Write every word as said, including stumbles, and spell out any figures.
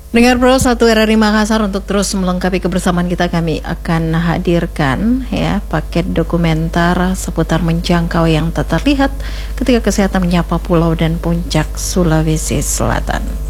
Dengar Bro, satu R R I Makassar, untuk terus melengkapi kebersamaan kita, kami akan hadirkan ya paket dokumenter seputar menjangkau yang tak terlihat ketika kesehatan menyapa pulau dan puncak Sulawesi Selatan.